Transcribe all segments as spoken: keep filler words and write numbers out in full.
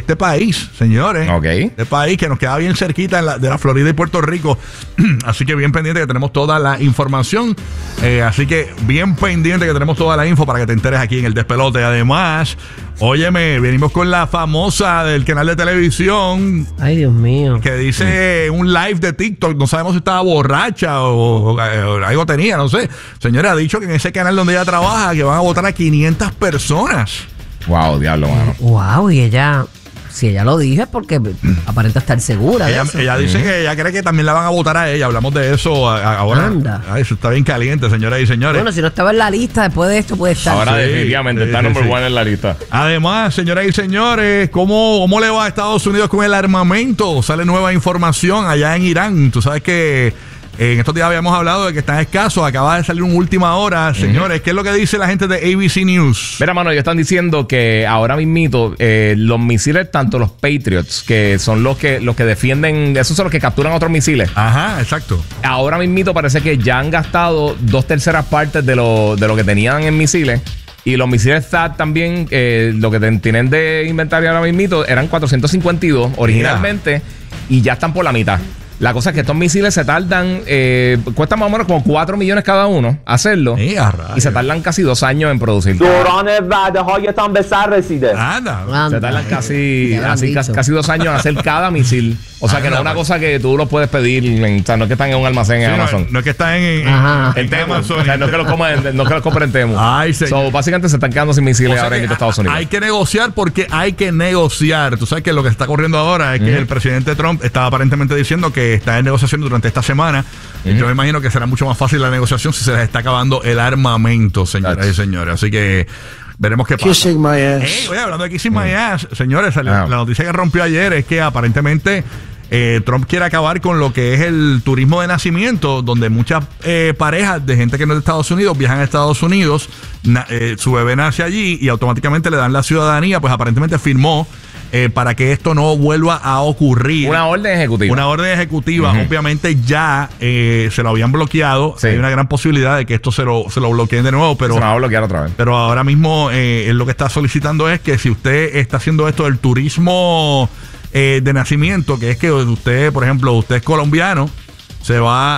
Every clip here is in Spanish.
este país, señores. Ok. Este país que nos queda bien cerquita en la, de la Florida y Puerto Rico. Así que bien pendiente que tenemos toda la información. Eh, así que bien pendiente que tenemos toda la info para que te enteres aquí en el Despelote. Además, óyeme, venimos con la famosa del canal de televisión. Ay, Dios mío. Que dice un live de TikTok. No sabemos si estaba borracha o, o, o algo tenía, no sé. Señora, ha dicho que en ese canal donde ella trabaja que van a votar a quinientas personas. Wow, diablo, mano. Wow, y ella, si ella lo dijo es porque aparenta estar segura de Ella, eso. ella dice que ella cree que también la van a votar a ella. Hablamos de eso a- a- ahora. Anda. Ay, eso está bien caliente, señoras y señores. Bueno, si no estaba en la lista, después de esto puede estar. Ahora Sí, definitivamente sí, está sí, number sí. one en la lista. Además, señoras y señores, ¿cómo, ¿cómo le va a Estados Unidos con el armamento? Sale nueva información allá en Irán. Tú sabes que en estos días habíamos hablado de que están escasos. Acaba de salir una última hora. Señores, ¿qué es lo que dice la gente de A B C News? Mira, mano, ellos están diciendo que ahora mismito eh, los misiles, tanto los Patriots, que son los que los que defienden, esos son los que capturan otros misiles. Ajá, exacto. Ahora mismito parece que ya han gastado dos terceras partes de lo, de lo que tenían en misiles. Y los misiles T A D también, eh, lo que ten- tienen de inventario ahora mismito, eran cuatrocientos cincuenta y dos originalmente y ya están por la mitad. La cosa es que estos misiles se tardan, eh, cuestan más o menos como cuatro millones cada uno hacerlo. Eh, a rayos. Y se tardan casi dos años en producir. دوران وعده هایتان به سر رسیده. Anda. Anda. Se tardan casi, Ya lo han así, dicho. casi, casi dos años en hacer cada misil. O sea que no es una cosa que tú lo puedes pedir, en- o sea, no es que están en un almacén Sí, en no, Amazon. no es que está en, en, Ajá. en En Temu. Amazon. O sea, no es que lo coman, no es que lo compren en Temu. Ay, señor. So, básicamente se están quedando sin O misiles sea ahora que en Estados Unidos. Hay que negociar porque hay que negociar. Tú sabes que lo que está ocurriendo ahora es que el presidente Trump estaba aparentemente diciendo que está en negociación durante esta semana. Y yo me imagino que será mucho más fácil la negociación si se les está acabando el armamento, señoras That's- y señores. Así que veremos qué pasa. Kissing my ass. Ey, oye, hablando de Kissing My Ass, señores, la, Ah. la noticia que rompió ayer es que aparentemente eh, Trump quiere acabar con lo que es el turismo de nacimiento, donde muchas eh, parejas de gente que no es de Estados Unidos viajan a Estados Unidos, na- eh, su bebé nace allí y automáticamente le dan la ciudadanía. Pues aparentemente firmó eh, para que esto no vuelva a ocurrir. Una orden ejecutiva. Una orden ejecutiva. Ujú. Obviamente ya eh, se lo habían bloqueado. Sí. Hay una gran posibilidad de que esto se lo, se lo bloqueen de nuevo, pero se me va a bloquear otra vez. pero ahora mismo eh, él lo que está solicitando es que si usted está haciendo esto del turismo eh, de nacimiento, que es que usted, por ejemplo, usted es colombiano, se va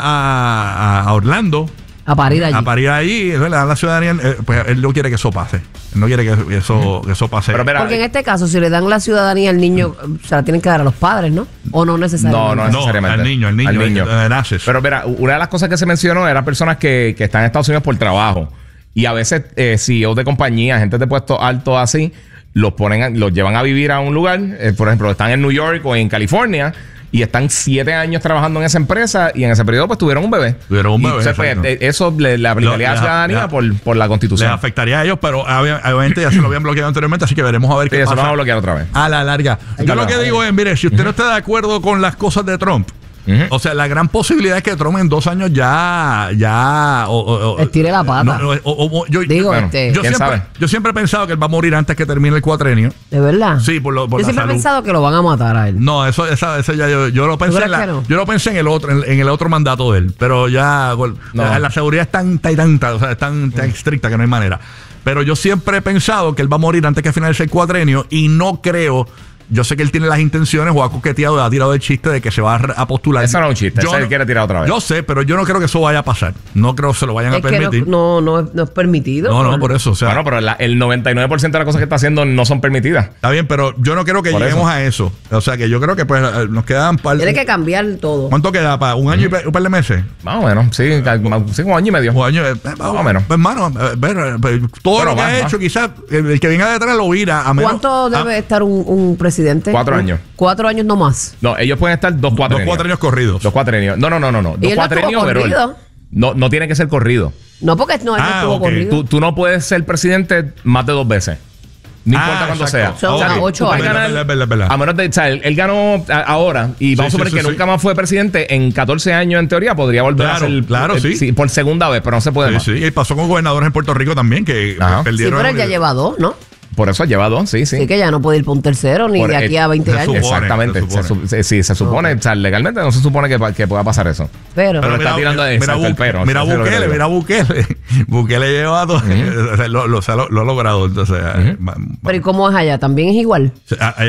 a, a Orlando A parir allí. a parir allí, le dan la ciudadanía, eh, pues él no quiere que eso pase. Él no quiere que eso, que eso pase. Pero, espera, Porque en este caso, si le dan la ciudadanía al niño, se la tienen que dar a los padres, ¿no? O no necesariamente. No, no No, necesariamente. al niño, al niño, donde naces. Pero mira, una de las cosas que se mencionó eran personas que, que están en Estados Unidos por trabajo. Y a veces eh, C E Os de compañías, gente de puestos altos así, los ponen, a- los llevan a vivir a un lugar. Eh, por ejemplo, están en New York o en California y están siete años trabajando en esa empresa y en ese periodo pues tuvieron un bebé. Tuvieron un Y, bebé, entonces, pues, exacto. eh, eso le, le aplicaría Lo- a la le- ciudadanía le- por, por la Les Constitución. afectaría a ellos, pero obvia- obviamente ya se lo habían bloqueado anteriormente, así que veremos a ver Sí, qué eso lo pasa van a bloquear otra vez. a la larga. Yo ya lo lo- que digo es, mire, si usted no está de acuerdo con las cosas de Trump, Ujú. o sea, la gran posibilidad es que Trump en dos años ya, ya, o, o- o- Estire la pata. no, no, o- o- yo, Digo, Bueno, este, yo ¿quién siempre, sabe? yo siempre he pensado que él va a morir antes que termine el cuatrenio. ¿de verdad? Sí, por, lo, por Yo la siempre he salud. pensado que lo van a matar a él. No, eso, esa, esa ya yo, yo lo pensé crees en la- que no? yo lo pensé en el otro, en, en el otro mandato de él, pero ya gol- No. la, la seguridad es tan, tan, tanta, o sea, es tan, tan estricta que no hay manera. Pero yo siempre he pensado que él va a morir antes que finalice el cuatrenio y no creo. Yo sé que él tiene las intenciones o ha coqueteado, ha tirado el chiste de que se va a, re- a postular. Eso no es un chiste, Yo ese él quiere tirar otra vez. Yo sé, pero yo no creo que eso vaya a pasar. No creo que se lo vayan Es a que no, permitir. no, no, es- no es permitido. No, no, Bueno. por eso. O sea, Bueno, pero la- el noventa y nueve por ciento de las cosas que está haciendo no son permitidas. está bien, pero yo no creo que Por lleguemos eso. a eso. O sea, que yo creo que pues eh, nos quedan par, Tiene que cambiar todo. ¿cuánto queda? ¿Para un año y pe- un par de meses? Más o menos, sí, ca- sí, como año y medio. Un año, eh, Más o menos. Pues, hermano, eh, ver, eh, pues, todo Pero lo que más, ha más. hecho, quizás el, el que venga detrás lo vira. A menos, ¿Cuánto a- debe estar un, un presidente? Cuatro años. Cuatro años no más. No, ellos pueden estar dos Dos cuatrenios. cuatrenios corridos. Dos cuatrenios. No, no, no, no. no. ¿Y Dos él no cuatrenios estuvo overall. corrido? No, no tiene que ser corrido. No, porque no, él no Ah, estuvo ok. corrido. Tú, tú no puedes ser presidente más de dos veces. No Ah, importa cuándo exacto. sea. Son O sea, a tú ocho puedes años. ganar- Es verdad, es verdad. A menos de, o sea, él, él ganó a- ahora y vamos Sí, a suponer sí, que sí, nunca sí. más fue presidente en catorce años en teoría podría volver Claro, a ser claro, eh, sí. por segunda vez, pero no se puede Sí, más. sí. Y pasó con gobernadores en Puerto Rico también que Ajá. Sí, perdieron. pero él ya lleva dos, ¿no? Por eso lleva dos, sí, sí. Así que ya no puede ir por un tercero ni Por- de aquí eh, a veinte se años. supone. Exactamente. se Se supone. su- se- sí, se supone. Ok. O sea, legalmente no se supone que, pa- que pueda pasar eso. Pero, Pero está tirando de- mira, exacto, el Bu- pero, mira eso es lo que Bukele, digo. mira Bukele. Bukele lleva dos. O sea, lo, lo, o sea, lo- lo ha logrado. Entonces, ma- ma- pero ¿y cómo es allá? ¿También es igual? a-